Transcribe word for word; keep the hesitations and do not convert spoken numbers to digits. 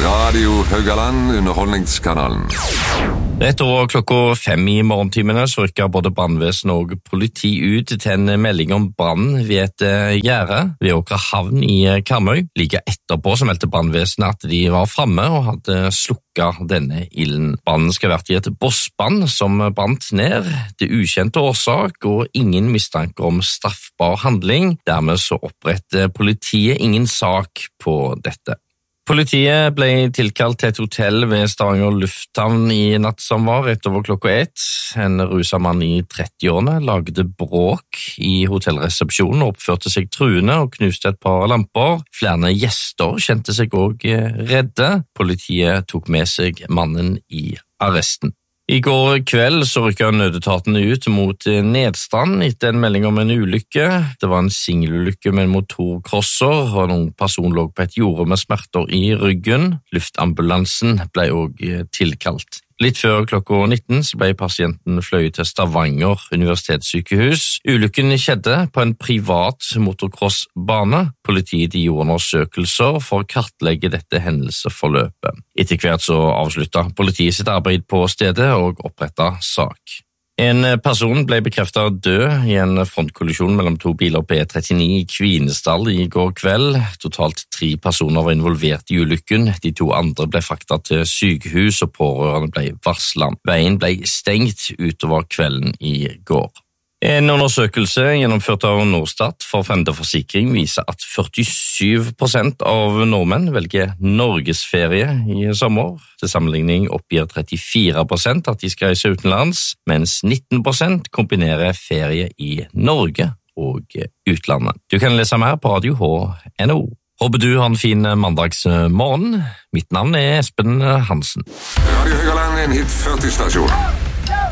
Radio Haugaland, Underholdningskanalen. Rett over klokka fem i morgentimene så rykket både brannvesen og politi ut til en melding om brann ved et gjerde ved Åkra havn i Karmøy. Like etterpå så meldte brannvesenet at de var fremme og hadde slukket denne ilden. Brannen skal ha vært i et bossband som brant ned. Det ukjente årsak og ingen mistanker om straffbar handling. Dermed så oppretter politiet ingen sak på dette. Politiet ble tilkalt til et hotell ved Stavanger lufthavn i natt som var rett over klokka ett. En ruset mann i trettiårene lagde bråk i hotellresepsjonen og oppførte seg truende og knuste et par lamper. Flere gjester kjente seg også redde. Politiet tok med seg mannen i arresten. I går kveld så rykket nødetatene ut mot Nedstrand etter en melding om en ulykke. Det var en singelulykke med en motorkrosser, og en ung person lå på et jorde med smerter i ryggen. Luftambulansen ble også tilkalt. Litt før klokka nitten så ble pasienten fløyet til Stavanger universitetssykehus. Ulykken skjedde på en privat motocrossbane. Politiet gjorde undersøkelser for å kartlegge dette hendelsesforløpet. Etter hvert så avsluttet politiet sitt arbeid på stedet og opprettet sak. En person ble bekreftet død i en frontkollisjon mellom to biler på E trettini i Kvinesdal i går kveld. Totalt tre personer var involvert i ulykken. De to andre ble fraktet til sykehus og pårørende ble varslet. Veien ble stengt utover kvelden i går. En undersøkelse gjennomført av Norstat for Fenderforsikring viser at førtisju prosent av nordmenn velger norgesferie i sommer. Til sammenligning oppgir trettifire prosent at de skal reise utenlands, mens nitten prosent kombinerer ferie i Norge og utlandet. Du kan lese mer på radio H N O. Håper du har en fin mandagsmorgen. Mitt navn er Espen Hansen. Radio Haugaland, en hit førti-stasjon.